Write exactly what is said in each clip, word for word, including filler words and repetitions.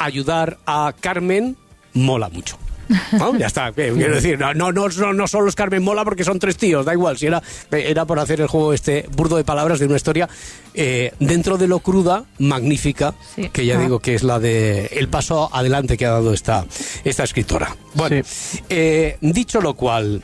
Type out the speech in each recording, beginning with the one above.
ayudar a Carmen mola mucho. ¿No? Ya está, quiero decir, no, no, no, no solo es Carmen mola porque son tres tíos, da igual, si era, era por hacer el juego este burdo de palabras de una historia eh, dentro de lo cruda, magnífica, sí. que ya ah. digo que es la de el paso adelante que ha dado esta, esta escritora. Bueno, sí. eh, dicho lo cual,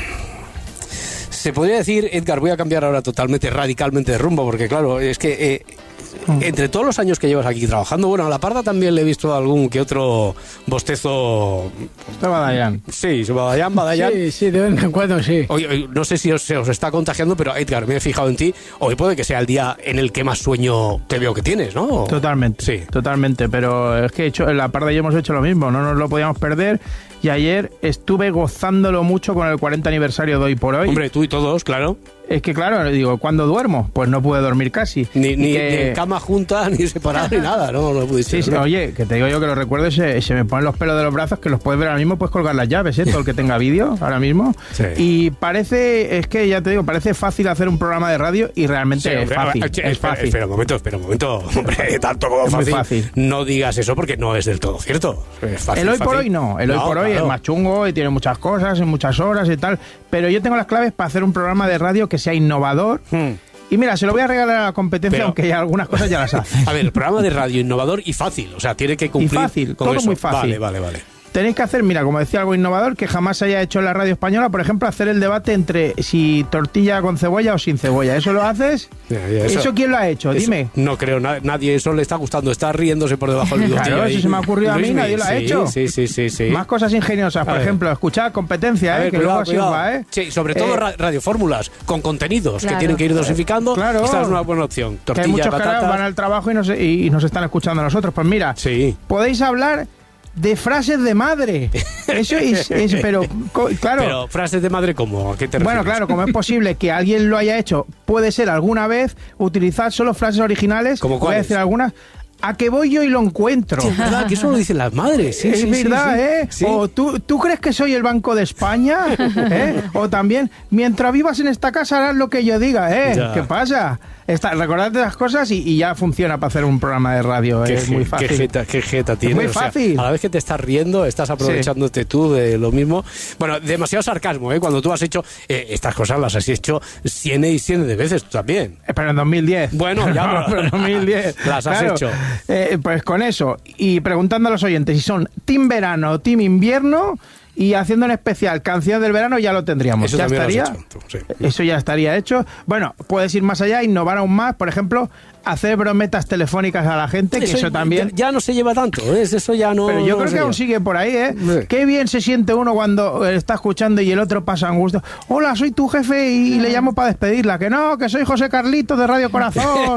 se podría decir, Edgar, voy a cambiar ahora totalmente, radicalmente de rumbo, porque claro, es que eh, entre todos los años que llevas aquí trabajando, bueno, a la Parda también le he visto algún que otro bostezo. Está Badallán. Sí, Badallán, Badallán. Sí, sí, de vez en cuando sí. Hoy, hoy, no sé si os, se os está contagiando, pero Edgar, me he fijado en ti. Hoy puede que sea el día en el que más sueño te veo que tienes, ¿no? Totalmente, sí. Totalmente, pero es que he hecho, en la Parda ya hemos hecho lo mismo, no nos lo podíamos perder. Y ayer estuve gozándolo mucho con el cuarenta aniversario de Hoy por Hoy. Hombre, tú y todos, claro. Es que claro, digo, ¿cuándo duermo? Pues no pude dormir casi. Ni, ni, que... ni en cama junta, ni separada, ni nada, ¿no? No pudiste. Sí, sí, oye, que te digo yo que lo recuerdo y se, se me ponen los pelos de los brazos, que los puedes ver ahora mismo, puedes colgar las llaves, ¿eh? Todo el que tenga vídeo ahora mismo. Sí. Y parece, es que ya te digo, parece fácil hacer un programa de radio y realmente sí, es fácil. Ahora, es fácil. Espera un momento, espera un momento. Hombre, tanto como es fácil, muy fácil. No digas eso porque no es del todo cierto. Es fácil, el Hoy fácil. por Hoy no, el Hoy no, por Hoy claro. es más chungo y tiene muchas cosas y muchas horas y tal, pero yo tengo las claves para hacer un programa de radio que sea innovador. Hmm. Y mira, se lo voy a regalar a la competencia, pero, aunque ya algunas cosas ya las hace. A ver, el programa de radio innovador y fácil, o sea, tiene que cumplir y fácil, con todo eso. Muy fácil. Vale, vale, vale. Tenéis que hacer, mira, como decía, algo innovador que jamás se haya hecho en la radio española, por ejemplo, hacer el debate entre si tortilla con cebolla o sin cebolla. ¿Eso lo haces? Ya, ya, eso, ¿Eso quién lo ha hecho? Eso, Dime. No creo, na- nadie, eso le está gustando, está riéndose por debajo del bigotillo. Claro, eso se me ha ocurrido a mí, nadie lo ha sí, hecho. Sí, sí, sí, sí. Más cosas ingeniosas, por ejemplo, escuchar competencia, ver, eh, que cuidado, luego sirva, ¿eh? Sí, sobre todo eh, radiofórmulas, con contenidos claro, que tienen que ir dosificando. Claro. Esta es una buena opción. Tortilla, que hay muchos patatas. que van al trabajo y nos, y, y nos están escuchando a nosotros. Pues mira, sí. podéis hablar de frases de madre. Eso es, es pero claro. Pero frases de madre, ¿cómo? ¿A qué te refieres? Bueno, claro, como es posible que alguien lo haya hecho, puede ser alguna vez utilizar solo frases originales. ¿Cómo cuáles? Voy a decir algunas. ¿A qué voy yo y lo encuentro? Sí, es verdad, que eso lo dicen las madres. Sí, es sí, verdad, sí, ¿eh? Sí. O ¿tú, ¿tú crees que soy el Banco de España? ¿Eh? O también, mientras vivas en esta casa harás lo que yo diga, ¿eh? Ya. ¿Qué pasa? Está, recordad esas cosas y, y ya funciona para hacer un programa de radio. Qué es je, muy fácil. Qué jeta, qué jeta tiene. Es muy o sea, fácil. A la vez que te estás riendo, estás aprovechándote sí. tú de lo mismo. Bueno, demasiado sarcasmo, ¿eh? Cuando tú has hecho eh, estas cosas, las has hecho cien y cien de veces tú también. Eh, pero en dos mil diez. Bueno, ya, no, pero en dos mil diez. Las has claro. hecho. Eh, pues con eso, y preguntando a los oyentes si son team verano o team invierno, y haciendo un especial canción del verano, ya lo tendríamos. Eso ya estaría. Hecho, tú, sí. Eso ya estaría hecho. Bueno, puedes ir más allá, innovar aún más, por ejemplo, hacer brometas telefónicas a la gente, que eso, eso también ya, ya no se lleva tanto, ¿eh? Eso ya no. Pero yo no creo que lleva. aún sigue por ahí, ¿eh? Sí. Qué bien se siente uno cuando está escuchando y el otro pasa angustia. Hola, soy tu jefe y le llamo para despedirla. Que no, que soy José Carlitos de Radio Corazón.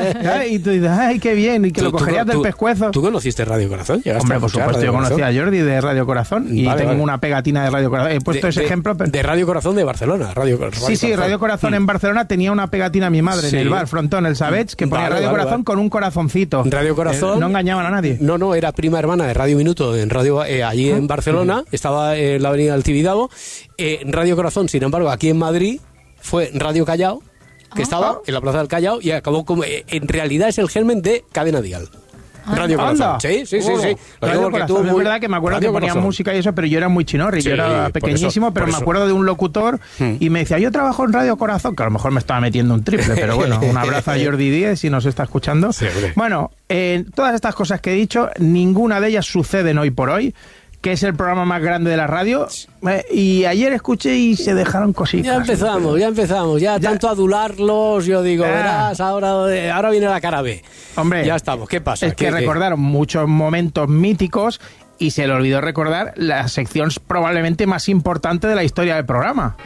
Y tú dices, ay, qué bien, y que tú, lo cogerías tú, del pescuezo. ¿Tú conociste Radio Corazón? Hombre, por supuesto, yo conocí a Jordi de Radio Corazón y vale, tengo vale. una pegatina de Radio Corazón. He puesto de, ese de, ejemplo. Pero... De Radio Corazón de Barcelona. Radio, Radio sí, sí, Corazón. Radio Corazón mm. en Barcelona tenía una pegatina mi madre sí. en el bar Frontón, el Sabets, que ponía vale, Radio vale, Corazón vale. con un corazoncito. Radio Corazón. Eh, no engañaban a nadie. No, no, era prima hermana de Radio Minuto en radio eh, allí en Barcelona. Mm. Estaba en la avenida del Tibidabo. Eh, Radio Corazón, sin embargo, aquí en Madrid fue Radio Callao, que ah. estaba en la Plaza del Callao y acabó como... Eh, en realidad es el germen de Cadena Dial. Radio Corazón. Anda. Sí, sí, sí, oh, sí. Radio Corazón. Muy... Es verdad que me acuerdo Radio que ponían música y eso, pero yo era muy chinorri. Sí, yo era pequeñísimo, eso, pero me acuerdo de un locutor hmm. y me decía, yo trabajo en Radio Corazón, que a lo mejor me estaba metiendo un triple, pero bueno, un abrazo a Jordi Díez si nos está escuchando. Sí, bueno, eh, todas estas cosas que he dicho, ninguna de ellas suceden hoy por hoy, que es el programa más grande de la radio, eh, y ayer escuché y se dejaron cositas. Ya empezamos, ya empezamos, ya, ya. tanto adularlos, yo digo, ah. verás, ahora, ahora viene la cara B. Hombre, ya estamos, ¿qué pasa? Es ¿Qué, que qué? recordaron muchos momentos míticos y se le olvidó recordar la sección probablemente más importante de la historia del programa.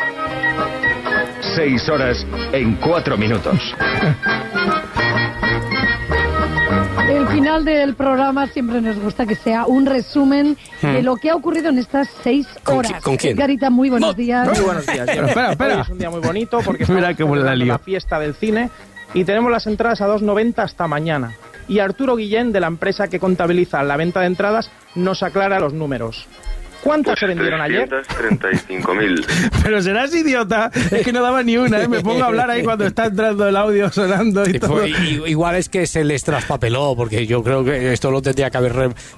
Seis horas en cuatro minutos. El final del programa siempre nos gusta que sea un resumen hmm. de lo que ha ocurrido en estas seis horas. ¿Con, ¿con quién? Garita, muy buenos días. Muy buenos días. Pero espera, espera. Hoy es un día muy bonito porque estamos Mira cómo la, la fiesta del cine y tenemos las entradas a dos noventa hasta mañana. Y Arturo Guillén, de la empresa que contabiliza la venta de entradas, nos aclara los números. ¿Cuántas pues se vendieron ayer? trescientos treinta y cinco mil. Pero serás idiota, es que no daba ni una, ¿eh? Me pongo a hablar ahí cuando está entrando el audio sonando y todo. Igual es que se les traspapeló, porque yo creo que esto lo tendría que haber